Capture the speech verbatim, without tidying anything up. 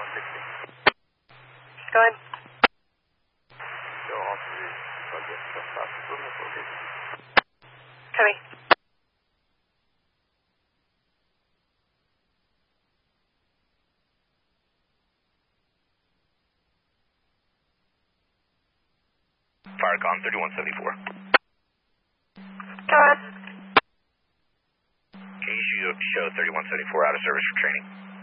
sixty. Go ahead. Show all three subjects trespass within this location. Copy. Firecom thirty-one seventy-four. Go ahead. Can you show, show thirty-one seventy-four out of service for training?